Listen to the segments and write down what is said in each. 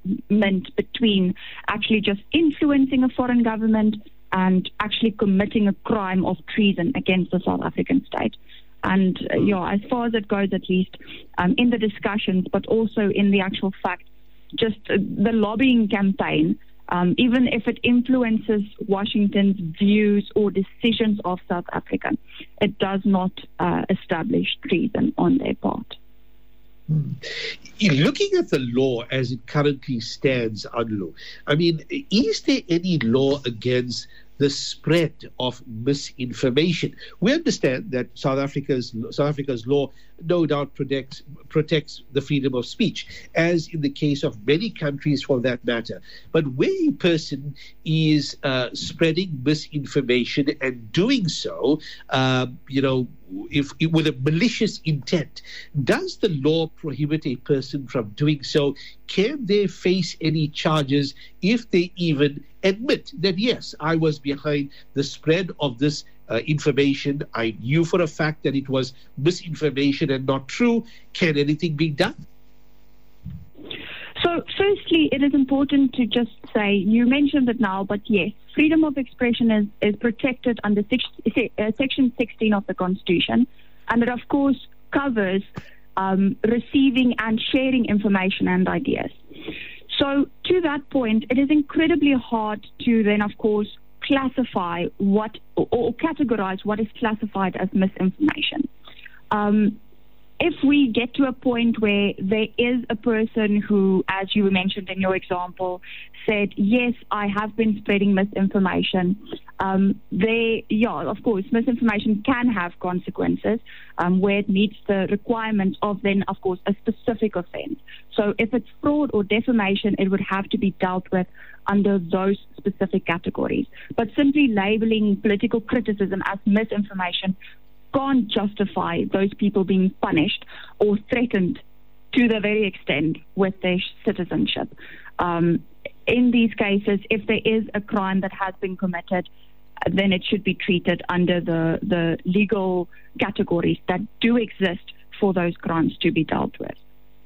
between actually just influencing a foreign government and actually committing a crime of treason against the South African state. And as far as it goes, at least in the discussions, but also in the actual fact, just the lobbying campaign, even if it influences Washington's views or decisions of South Africa, it does not establish treason on their part. Looking at the law as it currently stands, Anlu, I mean, is there any law against the spread of misinformation? We understand that South Africa's law no doubt protects the freedom of speech, as in the case of many countries for that matter. But when a person is spreading misinformation and doing so, if with a malicious intent, does the law prohibit a person from doing so? Can they face any charges if they even admit that, yes, I was behind the spread of this information, I knew for a fact that it was misinformation and not true? Can anything be done? So firstly, it is important to just say, you mentioned it now, but yes, freedom of expression is protected under Section 16 of the Constitution, and it of course covers receiving and sharing information and ideas. So to that point, it is incredibly hard to then of course classify what or categorize what is classified as misinformation. If we get to a point where there is a person who, as you mentioned in your example, said, yes, I have been spreading misinformation, of course, misinformation can have consequences where it meets the requirements of then, of course, a specific offense. So if it's fraud or defamation, it would have to be dealt with under those specific categories. But simply labeling political criticism as misinformation can't justify those people being punished or threatened to the very extent with their citizenship. In these cases, if there is a crime that has been committed, then it should be treated under the legal categories that do exist for those crimes to be dealt with.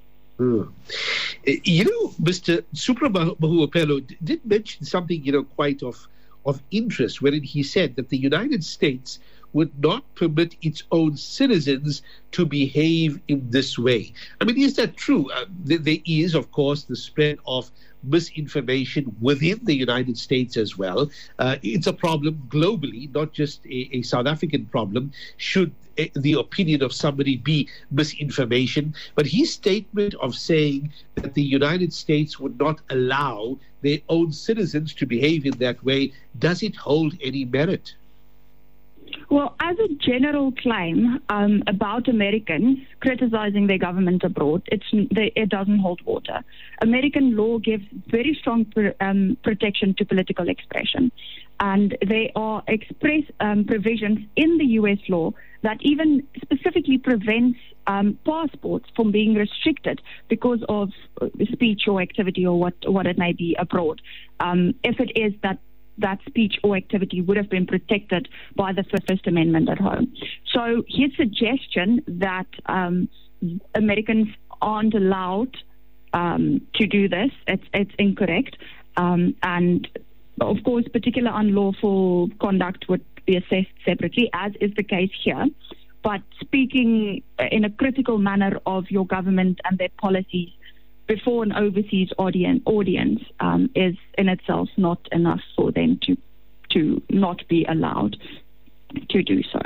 Mr. Supra-Mahumapelo did mention something, quite of interest, wherein he said that the United States would not permit its own citizens to behave in this way. I mean, is that true? There is, of course, the spread of misinformation within the United States as well. It's a problem globally, not just a South African problem, should the opinion of somebody be misinformation. But his statement of saying that the United States would not allow their own citizens to behave in that way, does it hold any merit? Well, as a general claim about Americans criticizing their government abroad, it doesn't hold water. American law gives very strong protection to political expression, and there are express provisions in the U.S. law that even specifically prevents passports from being restricted because of speech or activity or what it may be abroad. If it is that speech or activity would have been protected by the First Amendment at home. So his suggestion that Americans aren't allowed to do this, it's incorrect. And of course, particular unlawful conduct would be assessed separately, as is the case here. But speaking in a critical manner of your government and their policies before an overseas audience is in itself not enough for them to not be allowed to do so.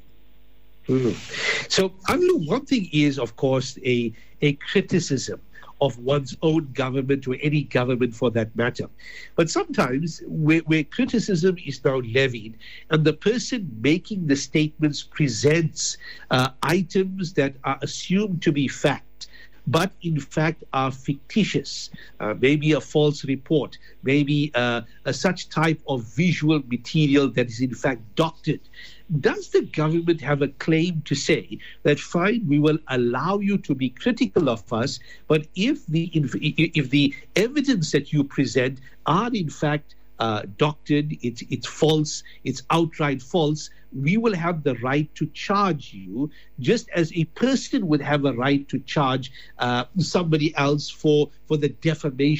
So, Anlu, one thing is, of course, a criticism of one's own government or any government for that matter. But sometimes where criticism is now levied and the person making the statements presents items that are assumed to be fact, but in fact are fictitious, maybe a false report, maybe such type of visual material that is in fact doctored. Does the government have a claim to say that, fine, we will allow you to be critical of us, but if the evidence that you present are in fact doctored, it's false, it's outright false, we will have the right to charge you, just as a person would have a right to charge somebody else for the defamation